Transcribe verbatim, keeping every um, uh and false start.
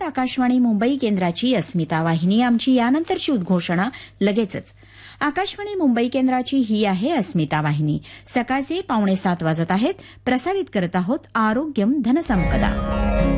आकाशवाणी मुंबई केंद्राची अस्मिता वाहिनी. आमची यानंतरची उद्घोषणा लगेचच. आकाशवाणी मुंबई केंद्राची ही आहे अस्मिता वाहिनी. सकाळचे पावणे सात वाजत आहेत. प्रसारित करत आहोत आरोग्यम धनसंपदा.